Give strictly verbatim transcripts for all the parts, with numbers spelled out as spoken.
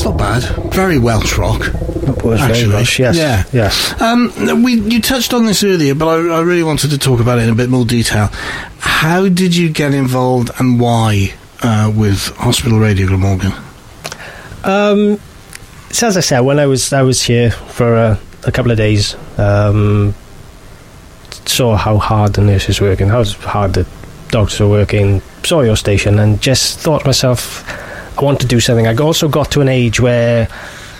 not bad. Very Welsh rock. It was actually. Very Welsh, yes. Yeah. Yes. Um, we you touched on this earlier, but I, I really wanted to talk about it in a bit more detail. How did you get involved and why uh, with Hospital Radio Glamorgan? Um, so as I said, when I was I was here for a, a couple of days, um, saw how hard the nurses were working, how hard the doctors were working, saw your station, and just thought to myself, I want to do something. I also got to an age where,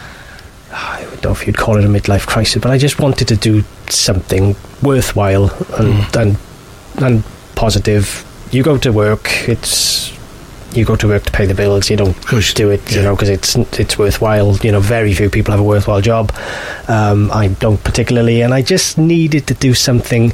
I don't know if you'd call it a midlife crisis, but I just wanted to do something worthwhile and mm. and, and positive. You go to work, it's you go to work to pay the bills. You don't Push, do it, yeah. you know, because it's it's worthwhile. You know, very few people have a worthwhile job. Um, I don't particularly, and I just needed to do something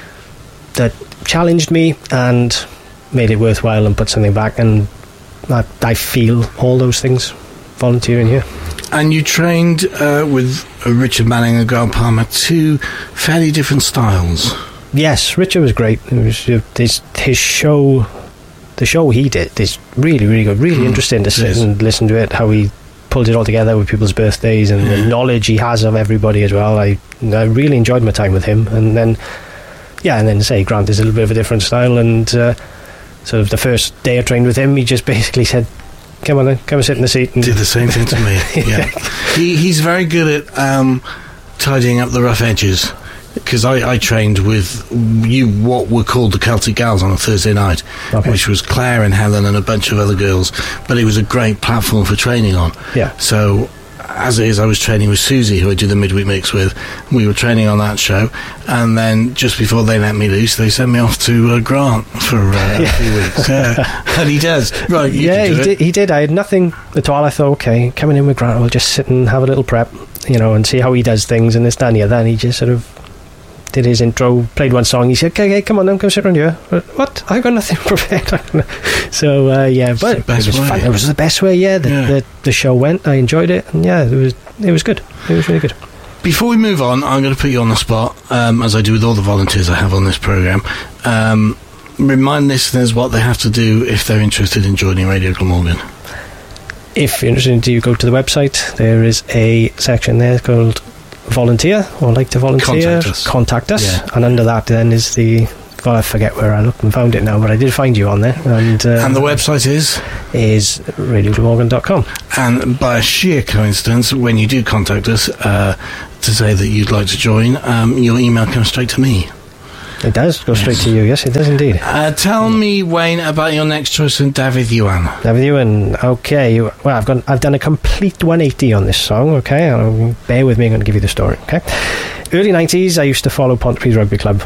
that challenged me and made it worthwhile and put something back. And I, I feel all those things volunteering here. And you trained uh, with uh, Richard Manning and Grant Palmer, two fairly different styles. Yes, Richard was great. It was, uh, his, his show, the show he did is really, really good. Really mm, interesting to sit and listen to it, how he pulled it all together with people's birthdays and mm. the knowledge he has of everybody as well. I, I really enjoyed my time with him. And then, yeah, and then say Grant is a little bit of a different style. And uh, sort of the first day I trained with him, he just basically said, come on then, come and sit in the seat. And did the same thing to me. Yeah, he, he's very good at um, tidying up the rough edges, because I, I trained with you what were called the Celtic Gals on a Thursday night, okay. which was Claire and Helen and a bunch of other girls, but it was a great platform for training on. Yeah. So as it is, I was training with Susie, who I do the midweek mix with. We were training on that show, and then just before they let me loose, they sent me off to uh, Grant for uh, yeah. a few weeks. Yeah. And he does. Right, you yeah, can do he it. did, he did. I had nothing at all. I thought, okay, coming in with Grant, we'll just sit and have a little prep, you know, and see how he does things, and this, that, and the other. And he just sort of did his intro, played one song. He said, okay, okay, come on then, come sit around here. What? I've got nothing prepared. So, uh, yeah, but it was way. fun. It was the best way, yeah. The, yeah. The, the show went. I enjoyed it. And yeah, it was it was good. It was really good. Before we move on, I'm going to put you on the spot, um, as I do with all the volunteers I have on this programme. Um, remind listeners what they have to do if they're interested in joining Radio Glamorgan. If you're interested, you go to the website. There is a section there called volunteer, or like to volunteer, contact us, contact us. Yeah. And under that then is the, well, I forget where I looked and found it now, but I did find you on there. And, uh, and the website is? Is radio glamorgan dot com. And by a sheer coincidence, when you do contact us uh, to say that you'd like to join, um, your email comes straight to me. It does go straight yes. to you, yes, it does indeed. Uh, tell me, Wayne, about your next choice in David Ewan. David Ewan, okay. Well, I've got I've done a complete one eighty on this song, okay? I'll, bear with me, I'm going to give you the story, okay? Early nineties, I used to follow Pontypridd Rugby Club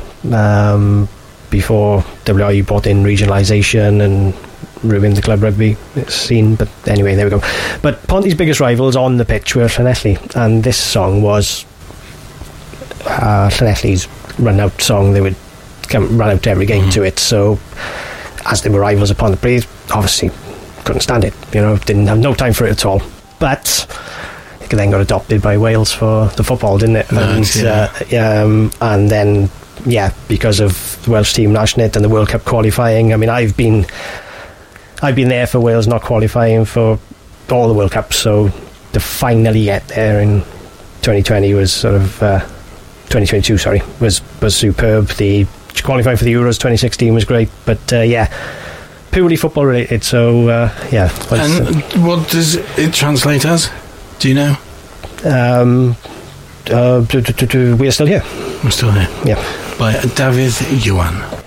um, before W R U brought in regionalisation and ruined the club rugby scene, but anyway, there we go. But Ponty's biggest rivals on the pitch were Llanelli, and this song was uh, Llanelli's run-out song. They would come run out every game mm. to it, so as they were rivals of Pontypridd, obviously couldn't stand it, you know, didn't have no time for it at all. But it then got adopted by Wales for the football, didn't it? Nice, and, yeah. uh, um, and then yeah, because of the Welsh team national and the World Cup qualifying, I mean, I've been I've been there for Wales not qualifying for all the World Cups, so to finally get there in twenty twenty was sort of uh, twenty twenty-two, sorry, was was superb. The qualifying for the Euros twenty sixteen was great, but uh, yeah, purely football related. So uh, yeah. And uh, what does it translate as? Do you know? Um, uh, do, do, do, do, we are still here. We're still here. Yeah. By David Ewan.